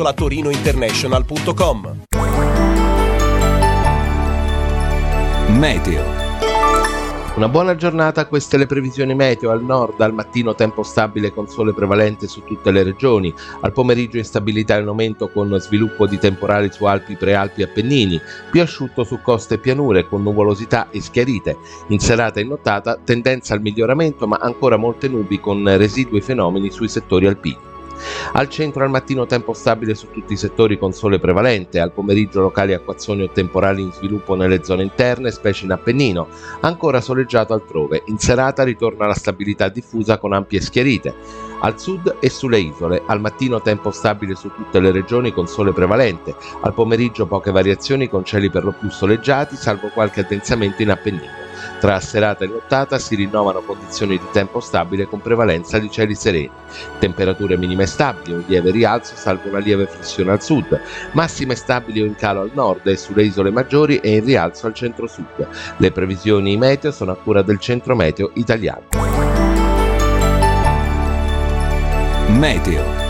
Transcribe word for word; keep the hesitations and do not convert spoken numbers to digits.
torinointernational punto com. Meteo. Una buona giornata, queste le previsioni meteo. Al nord al mattino tempo stabile con sole prevalente su tutte le regioni, al pomeriggio instabilità in aumento con sviluppo di temporali su Alpi, Prealpi e Appennini, più asciutto su coste e pianure con nuvolosità e schiarite. In serata e nottata tendenza al miglioramento ma ancora molte nubi con residui fenomeni sui settori alpini. Al centro al mattino tempo stabile su tutti i settori con sole prevalente, al pomeriggio locali acquazzoni o temporali in sviluppo nelle zone interne, specie in Appennino, ancora soleggiato altrove. In serata ritorna la stabilità diffusa con ampie schiarite. Al sud e sulle isole, al mattino tempo stabile su tutte le regioni con sole prevalente, al pomeriggio poche variazioni con cieli per lo più soleggiati, salvo qualche addensamento in Appennino. Tra serata e nottata si rinnovano condizioni di tempo stabile con prevalenza di cieli sereni. Temperature minime stabili, un lieve rialzo salvo una lieve flessione al sud, massime stabili o in calo al nord e sulle isole maggiori e in rialzo al centro-sud. Le previsioni meteo sono a cura del Centro Meteo Italiano. Meteo.